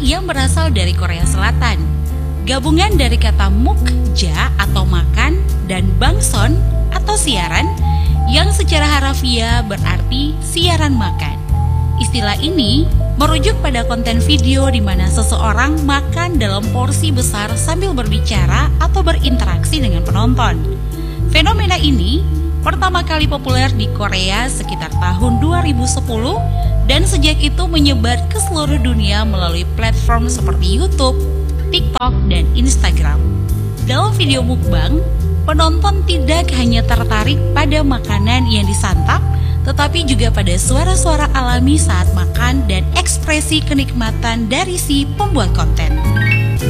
yang berasal dari Korea Selatan. Gabungan dari kata mukja atau makan dan bangson atau siaran yang secara harafiah berarti siaran makan. Istilah ini merujuk pada konten video di mana seseorang makan dalam porsi besar sambil berbicara atau berinteraksi dengan penonton. Fenomena ini pertama kali populer di Korea sekitar tahun 2010 dan sejak itu menyebar ke seluruh dunia melalui platform seperti YouTube, TikTok, dan Instagram. Dalam video mukbang, penonton tidak hanya tertarik pada makanan yang disantap, tetapi juga pada suara-suara alami saat makan dan ekspresi kenikmatan dari si pembuat konten.